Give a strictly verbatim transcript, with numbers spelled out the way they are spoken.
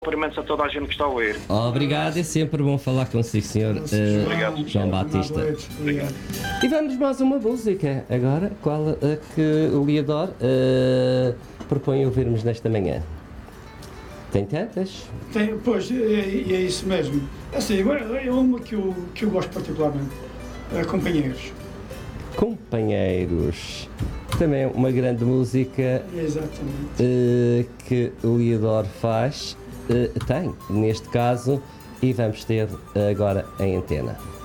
Cumprimentos a toda a gente que está a ouvir. Obrigado, é sempre bom falar consigo, senhor uh, Obrigado. João Batista. Obrigado. E vamos mais uma música agora, qual uh, que o Leodor uh, propõe ouvirmos nesta manhã. Tem tantas? Tem, pois, e é, é isso mesmo. Assim, é uma que eu, que eu gosto particularmente. É Companheiros. Companheiros. Também uma grande música. Exatamente. Uh, que o Leodor faz. Uh, tem, neste caso, e vamos ter agora em antena.